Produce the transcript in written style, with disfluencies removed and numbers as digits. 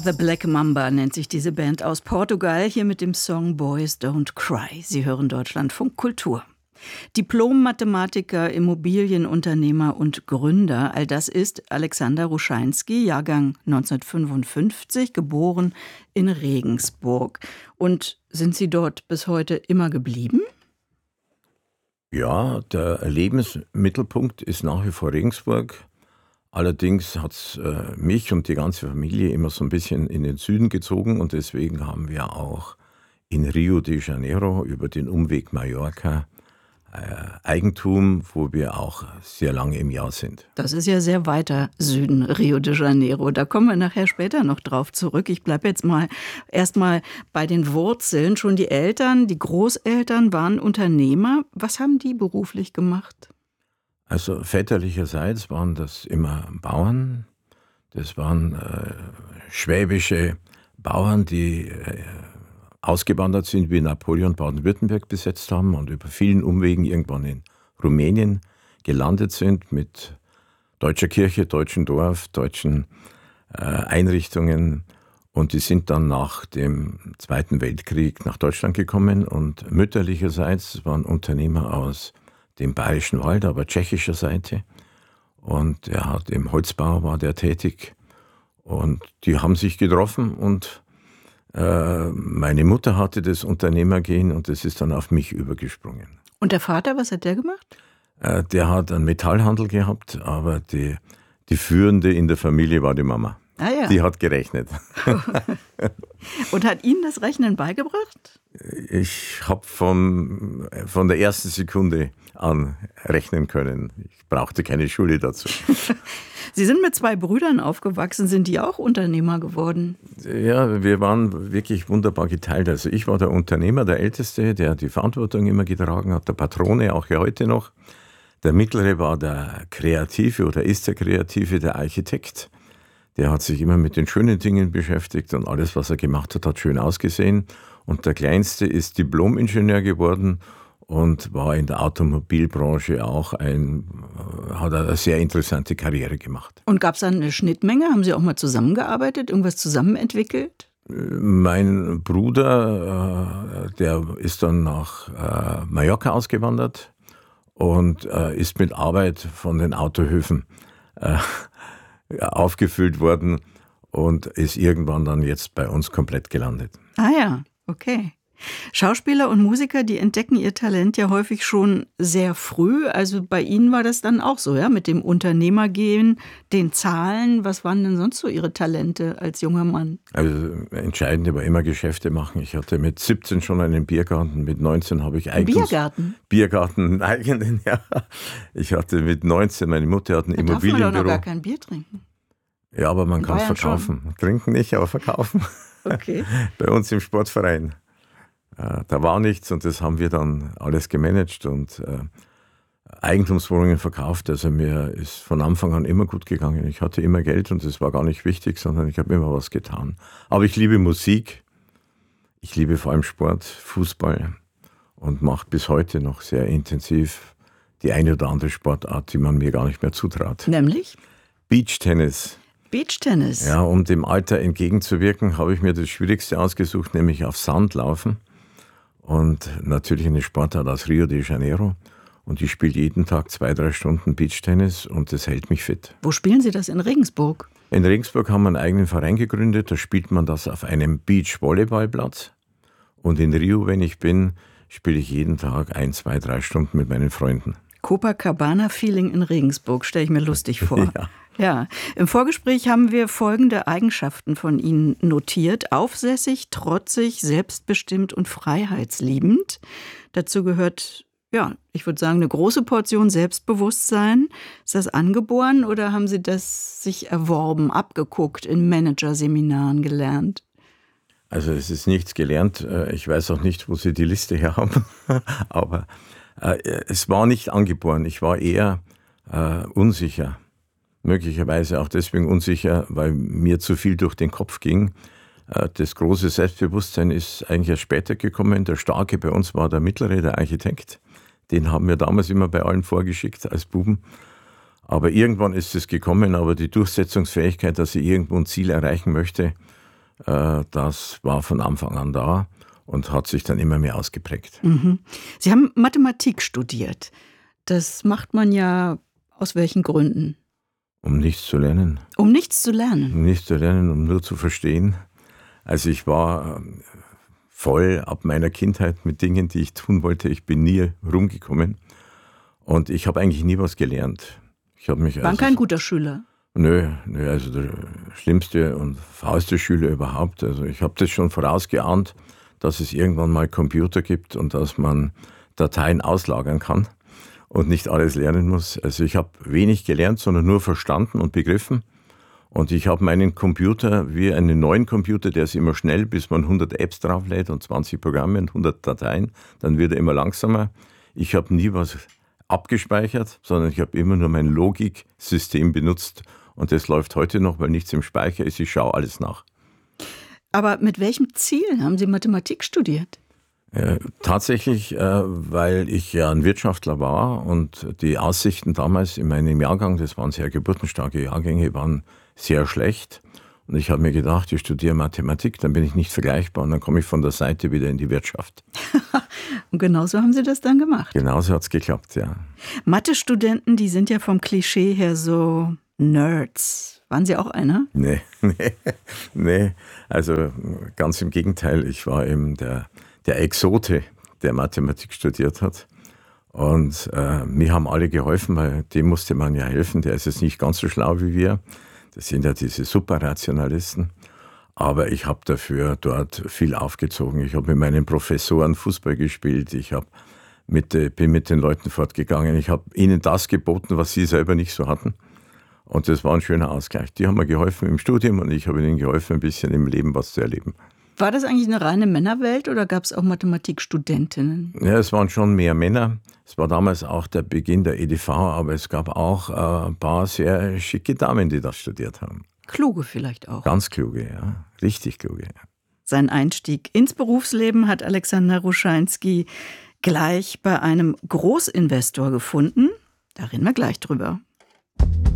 The Black Mamba nennt sich diese Band aus Portugal, hier mit dem Song Boys Don't Cry. Sie hören Deutschlandfunk Kultur. Diplom-Mathematiker, Immobilienunternehmer und Gründer, all das ist Alexander Ruscheinski, Jahrgang 1955, geboren in Regensburg. Und sind Sie dort bis heute immer geblieben? Ja, der Lebensmittelpunkt ist nach wie vor Regensburg. Allerdings hat es mich und die ganze Familie immer so ein bisschen in den Süden gezogen und deswegen haben wir auch in Rio de Janeiro über den Umweg Mallorca Eigentum, wo wir auch sehr lange im Jahr sind. Das ist ja sehr weiter Süden, Rio de Janeiro. Da kommen wir nachher später noch drauf zurück. Ich bleibe jetzt erstmal bei den Wurzeln. Schon die Eltern, die Großeltern waren Unternehmer. Was haben die beruflich gemacht? Also väterlicherseits waren das immer Bauern. Das waren schwäbische Bauern, die ausgewandert sind, wie Napoleon Baden-Württemberg besetzt haben und über vielen Umwegen irgendwann in Rumänien gelandet sind mit deutscher Kirche, deutschem Dorf, deutschen Einrichtungen. Und die sind dann nach dem Zweiten Weltkrieg nach Deutschland gekommen und mütterlicherseits waren Unternehmer aus dem Bayerischen Wald, aber tschechischer Seite. Und er hat im Holzbau war der tätig. Und die haben sich getroffen und meine Mutter hatte das Unternehmergehen und das ist dann auf mich übergesprungen. Und der Vater, was hat der gemacht? Der hat einen Metallhandel gehabt, aber die Führende in der Familie war die Mama. Ah, ja. Die hat gerechnet. Und hat Ihnen das Rechnen beigebracht? Ich habe von der ersten Sekunde an rechnen können. Ich brauchte keine Schule dazu. Sie sind mit 2 Brüdern aufgewachsen. Sind die auch Unternehmer geworden? Ja, wir waren wirklich wunderbar geteilt. Also ich war der Unternehmer, der Älteste, der die Verantwortung immer getragen hat, der Patrone, auch heute noch. Der Mittlere war der Kreative oder ist der Kreative, der Architekt. Der hat sich immer mit den schönen Dingen beschäftigt und alles, was er gemacht hat, hat schön ausgesehen. Und der Kleinste ist Diplom-Ingenieur geworden und war in der Automobilbranche auch hat eine sehr interessante Karriere gemacht. Und gab es da eine Schnittmenge? Haben Sie auch mal zusammengearbeitet, irgendwas zusammen entwickelt? Mein Bruder, der ist dann nach Mallorca ausgewandert und ist mit Arbeit von den Autohöfen aufgefüllt worden und ist irgendwann dann jetzt bei uns komplett gelandet. Ah ja, okay. Schauspieler und Musiker, die entdecken ihr Talent ja häufig schon sehr früh. Also bei Ihnen war das dann auch so, ja, mit dem Unternehmergehen, den Zahlen. Was waren denn sonst so Ihre Talente als junger Mann? Also entscheidend war immer Geschäfte machen. Ich hatte mit 17 schon einen Biergarten, mit 19 habe ich Biergarten? Biergarten, einen eigenen, ja. Ich hatte mit 19, meine Mutter hat ein Immobilienbüro. Darf man doch noch gar kein Bier trinken? Ja, aber man kann es verkaufen. Schon. Trinken nicht, aber verkaufen. Okay. Bei uns im Sportverein. Da war nichts und das haben wir dann alles gemanagt und Eigentumswohnungen verkauft. Also mir ist von Anfang an immer gut gegangen. Ich hatte immer Geld und das war gar nicht wichtig, sondern ich habe immer was getan. Aber ich liebe Musik, ich liebe vor allem Sport, Fußball und mache bis heute noch sehr intensiv die eine oder andere Sportart, die man mir gar nicht mehr zutraut. Nämlich? Beachtennis. Beachtennis? Ja, um dem Alter entgegenzuwirken, habe ich mir das Schwierigste ausgesucht, nämlich auf Sand laufen. Und natürlich eine Sportart aus Rio de Janeiro. Und ich spiele jeden Tag 2-3 Stunden Beachtennis und das hält mich fit. Wo spielen Sie das? In Regensburg? In Regensburg haben wir einen eigenen Verein gegründet. Da spielt man das auf einem Beach-Volleyballplatz. Und in Rio, wenn ich bin, spiele ich jeden Tag 1-2-3 Stunden mit meinen Freunden. Copacabana-Feeling in Regensburg, stelle ich mir lustig vor. Ja. Ja, im Vorgespräch haben wir folgende Eigenschaften von Ihnen notiert. Aufsässig, trotzig, selbstbestimmt und freiheitsliebend. Dazu gehört, ja, ich würde sagen, eine große Portion Selbstbewusstsein. Ist das angeboren oder haben Sie das sich erworben, abgeguckt, in Managerseminaren gelernt? Also es ist nichts gelernt. Ich weiß auch nicht, wo Sie die Liste her haben. Aber es war nicht angeboren. Ich war eher unsicher. Möglicherweise auch deswegen unsicher, weil mir zu viel durch den Kopf ging. Das große Selbstbewusstsein ist eigentlich erst später gekommen. Der Starke bei uns war der Mittlere, der Architekt. Den haben wir damals immer bei allen vorgeschickt als Buben. Aber irgendwann ist es gekommen, aber die Durchsetzungsfähigkeit, dass ich irgendwo ein Ziel erreichen möchte, Das war von Anfang an da und hat sich dann immer mehr ausgeprägt. Mhm. Sie haben Mathematik studiert. Das macht man ja aus welchen Gründen? Um nichts zu lernen. Um nichts zu lernen? Um nichts zu lernen, um nur zu verstehen. Also ich war voll ab meiner Kindheit mit Dingen, die ich tun wollte. Ich bin nie rumgekommen und ich habe eigentlich nie was gelernt. Waren kein guter Schüler? Nö, also der schlimmste und faulste Schüler überhaupt. Also ich habe das schon vorausgeahnt, dass es irgendwann mal Computer gibt und dass man Dateien auslagern kann und nicht alles lernen muss. Also ich habe wenig gelernt, sondern nur verstanden und begriffen. Und ich habe meinen Computer wie einen neuen Computer, der ist immer schnell, bis man 100 Apps drauflädt und 20 Programme und 100 Dateien. Dann wird er immer langsamer. Ich habe nie was abgespeichert, sondern ich habe immer nur mein Logiksystem benutzt. Und das läuft heute noch, weil nichts im Speicher ist. Ich schaue alles nach. Aber mit welchem Ziel haben Sie Mathematik studiert? Tatsächlich, weil ich ja ein Wirtschaftler war und die Aussichten damals in meinem Jahrgang, das waren sehr geburtenstarke Jahrgänge, waren sehr schlecht. Und ich habe mir gedacht, ich studiere Mathematik, dann bin ich nicht vergleichbar und dann komme ich von der Seite wieder in die Wirtschaft. Und genauso haben Sie das dann gemacht? Genauso hat es geklappt, ja. Mathe-Studenten, die sind ja vom Klischee her so Nerds. Waren Sie auch einer? Nee. Also ganz im Gegenteil. Ich war eben der Exote, der Mathematik studiert hat. Und mir haben alle geholfen, weil dem musste man ja helfen. Der ist jetzt nicht ganz so schlau wie wir. Das sind ja diese Superrationalisten. Aber ich habe dafür dort viel aufgezogen. Ich habe mit meinen Professoren Fußball gespielt. Ich bin mit den Leuten fortgegangen. Ich habe ihnen das geboten, was sie selber nicht so hatten. Und das war ein schöner Ausgleich. Die haben mir geholfen im Studium und ich habe ihnen geholfen, ein bisschen im Leben was zu erleben. War das eigentlich eine reine Männerwelt oder gab es auch Mathematikstudentinnen? Ja, es waren schon mehr Männer. Es war damals auch der Beginn der EDV, aber es gab auch ein paar sehr schicke Damen, die das studiert haben. Kluge vielleicht auch. Ganz kluge, ja. Richtig kluge, ja. Sein Einstieg ins Berufsleben hat Alexander Ruscheinski gleich bei einem Großinvestor gefunden. Da reden wir gleich drüber.